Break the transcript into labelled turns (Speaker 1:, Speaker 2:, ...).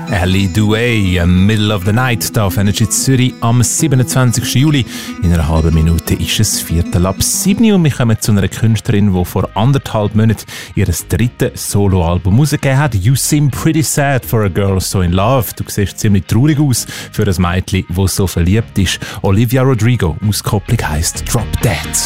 Speaker 1: Ellie Douay, Middle of the Night, hier auf Energy Zürich am 27. Juli. In einer halben Minute ist es 7:04 und wir kommen zu einer Künstlerin, die vor 1,5 Monaten ihr drittes Soloalbum herausgegeben hat. You seem pretty sad for a girl so in love. Du siehst ziemlich traurig aus für ein Mädchen, das so verliebt ist. Olivia Rodrigo, Auskopplung heisst Drop Dead.